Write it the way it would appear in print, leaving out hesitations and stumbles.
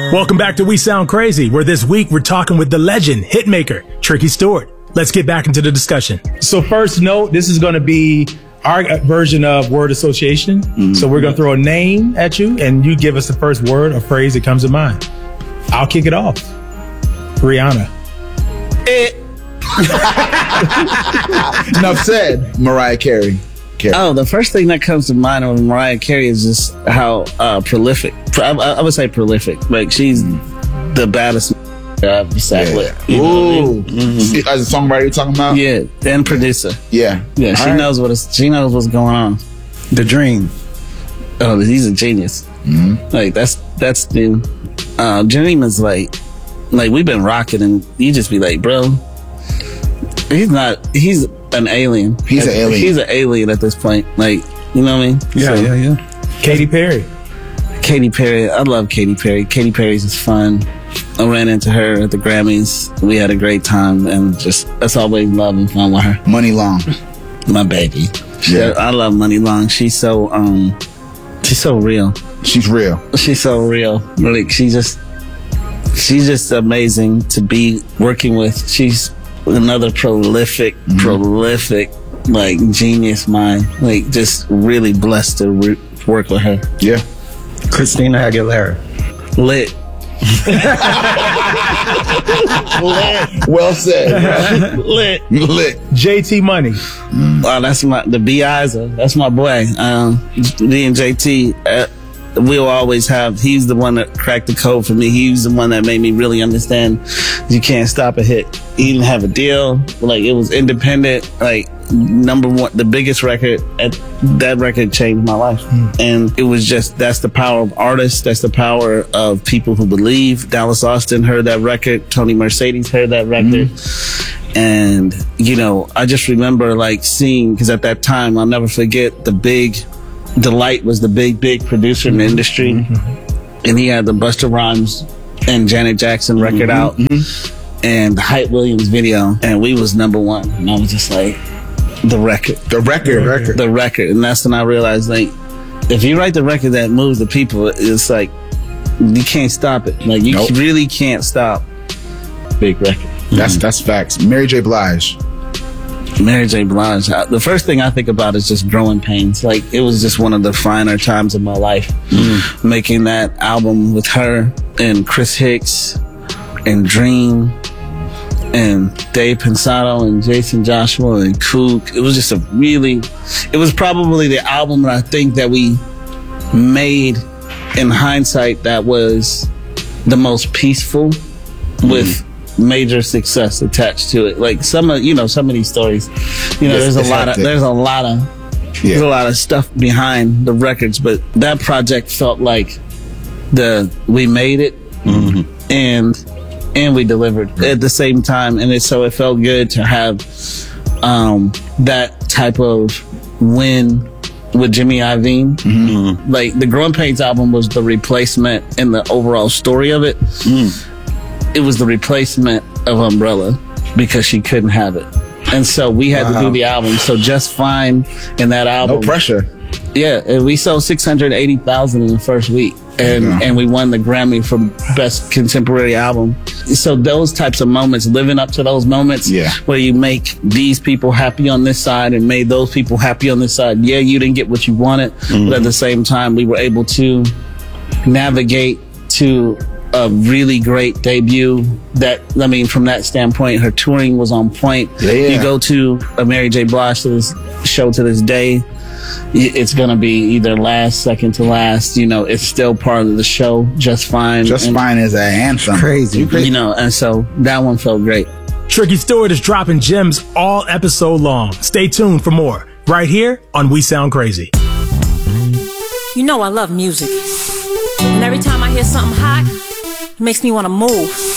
Welcome back to We Sound Crazy, where this week we're talking with the legend, hitmaker, Tricky Stewart. Let's get back into the discussion. So first note, this is going to be our version of word association. Mm-hmm. So we're going to throw a name at you, and you give us the first word or phrase that comes to mind. I'll kick it off. Rihanna. Enough said. Mariah Carey. Oh, the first thing that comes to mind with Mariah Carey is just how prolific. I would say prolific. Like, she's the baddest I've sat with. Ooh. Mm-hmm. As a songwriter you're talking about? Yeah, and producer. Yeah. Yeah, she knows what's going on. The Dream. Oh, he's a genius. Mm-hmm. Like, that's the Dream is like we've been rocking, and you just be like, bro, he's an alien. He's an alien. He's an alien at this point. Like, you know what I mean? Yeah. Katy Perry. Katy Perry. I love Katy Perry. Katy Perry's is fun. I ran into her at the Grammys. We had a great time, and that's always love and fun with her. Money Long. My baby. Yeah. I love Money Long. She's so real. She's real. She's so real. Like, she's just amazing to be working with. She's another prolific, like, genius mind. Like, just really blessed to work with her. Yeah. Christina Aguilera. Lit. Well said. Lit. JT Money. Wow, that's the B.I.'s. That's my boy. Me and JT, we'll always have, he's the one that cracked the code for me. He was the one that made me really understand you can't stop a hit. He didn't have a deal. Like, it was independent. Like, number one, the biggest record, that record changed my life. And it was that's the power of artists. That's the power of people who believe. Dallas Austin heard that record. Tony Mercedes heard that record. And, I just remember, like, seeing, because at that time, I'll never forget, Delight was the big producer in the industry. And he had the Busta Rhymes and Janet Jackson record out. And the Hype Williams video. And we was number one. And I was just like, the record. And that's when I realized, like, if you write the record that moves the people, it's like, you can't stop it. Like, you really can't stop big record. That's facts. Mary J. Blige. The first thing I think about is just Growing Pains. Like, it was just one of the finer times of my life. Making that album with her and Chris Hicks and Dream and Dave Pensado and Jason Joshua and Kook. It was just it was probably the album that I think that we made in hindsight that was the most peaceful with major success attached to it. Like, some of these stories, there's a lot of stuff behind the records, but that project felt like we made it and we delivered at the same time. And so it felt good to have that type of win with Jimmy Iovine. Like, the Growing Pains album was the replacement in the overall story of it. It was the replacement of Umbrella because she couldn't have it. And so we had to do the album. So Just Fine in that album. No pressure. Yeah. And we sold 680,000 in the first week. And we won the Grammy for Best Contemporary Album. So those types of moments, living up to those moments where you make these people happy on this side and made those people happy on this side. Yeah, you didn't get what you wanted, but at the same time, we were able to navigate to a really great debut. From that standpoint, her touring was on point. You go to a Mary J. Blige show to this day, it's going to be either second to last. It's still part of the show. Just Fine. Just Fine is an anthem. Crazy. And so that one felt great. Tricky Stewart is dropping gems all episode long. Stay tuned for more right here on We Sound Crazy. I love music. And every time I hear something hot, it makes me want to move.